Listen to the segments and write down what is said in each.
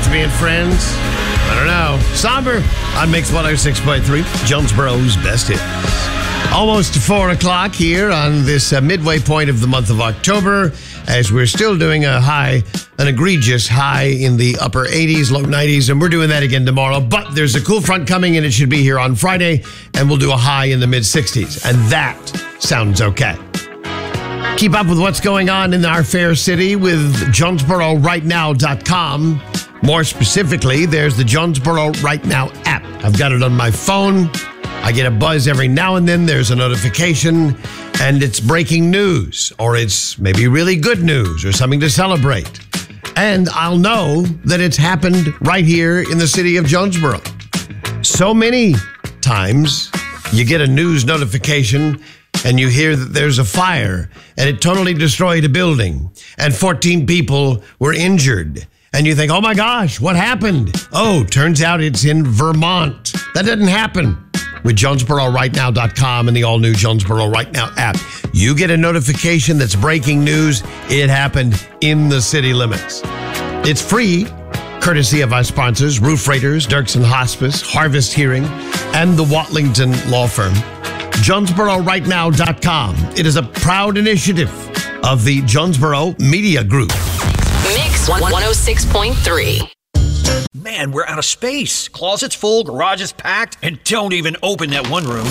to being friends? I don't know. Somber on Mix 106.3, Jonesboro's best hits. Almost 4 o'clock here on this midway point of the month of October, as we're still doing an egregious high in the upper 80s, low 90s, and we're doing that again tomorrow. But there's a cool front coming, and it should be here on Friday, and we'll do a high in the mid 60s, and that sounds okay. Keep up with what's going on in our fair city with JonesboroRightNow.com. More specifically, there's the Jonesboro Right Now app. I've got it on my phone. I get a buzz every now and then. There's a notification, and it's breaking news, or it's maybe really good news or something to celebrate. And I'll know that it's happened right here in the city of Jonesboro. So many times you get a news notification and you hear that there's a fire and it totally destroyed a building and 14 people were injured. And you think, oh my gosh, what happened? Oh, turns out it's in Vermont. That didn't happen. With JonesboroRightNow.com and the all-new Jonesboro Right Now app, you get a notification that's breaking news. It happened in the city limits. It's free, courtesy of our sponsors, Roof Raiders, Dirksen Hospice, Harvest Hearing, and the Watlington Law Firm. JonesboroRightNow.com. It is a proud initiative of the Jonesboro Media Group. Mix 106.3. Man, we're out of space. Closet's full, garage is packed, and don't even open that one room.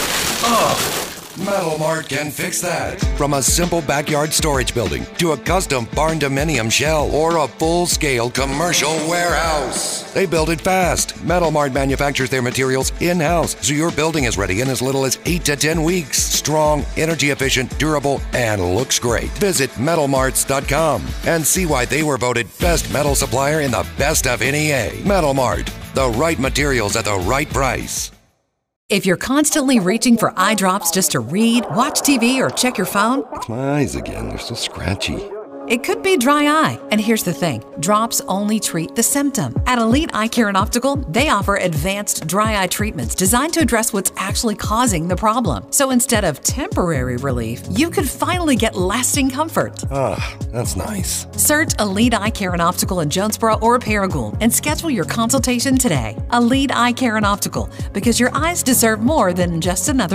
Ugh. Metal Mart can fix that. From a simple backyard storage building to a custom barn dominium shell or a full-scale commercial warehouse. They build it fast. Metal Mart manufactures their materials in-house, so your building is ready in as little as 8 to 10 weeks. Strong, energy efficient, durable, and looks great. Visit metalmarts.com and see why they were voted best metal supplier in the best of NEA. Metal Mart, the right materials at the right price. If you're constantly reaching for eye drops just to read, watch TV, or check your phone, It's my eyes again. They're so scratchy. it could be dry eye. And here's the thing, drops only treat the symptom. At Elite Eye Care and Optical, they offer advanced dry eye treatments designed to address what's actually causing the problem. So instead of temporary relief, you could finally get lasting comfort. Ah, that's nice. Search Elite Eye Care and Optical in Jonesboro or Paragould and schedule your consultation today. Elite Eye Care and Optical, because your eyes deserve more than just another